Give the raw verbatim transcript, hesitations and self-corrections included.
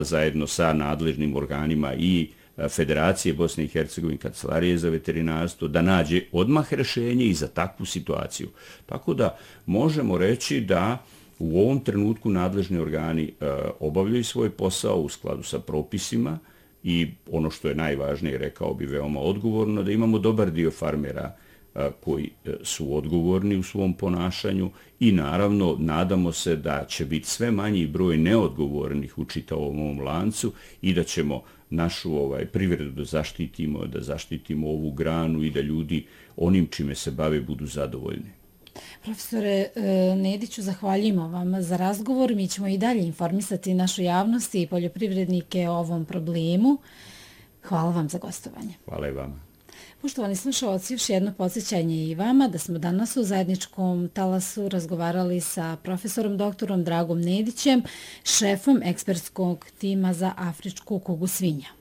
zajedno sa nadležnim organima i Federacije Bosne i Hercegovine, Kancelarije za veterinarstvo, da nađe odmah rješenje i za takvu situaciju. Tako da možemo reći da u ovom trenutku nadležni organi obavljaju svoj posao u skladu sa propisima i ono što je najvažnije, rekao bi veoma odgovorno, da imamo dobar dio farmera koji su odgovorni u svom ponašanju i naravno nadamo se da će biti sve manji broj neodgovornih u čitavom ovom lancu i da ćemo našu ovaj, privredu da zaštitimo, da zaštitimo ovu granu i da ljudi onim čime se bave budu zadovoljni. Profesore Nediću, zahvaljujemo vam za razgovor. Mi ćemo i dalje informisati našu javnost i poljoprivrednike o ovom problemu. Hvala vam za gostovanje. Hvala i vama. Poštovani slušalci, još jedno podsjećanje i vama da smo danas u zajedničkom talasu razgovarali sa profesorom doktorom Dragom Nedićem, šefom ekspertskog tima za afričku kugu svinja.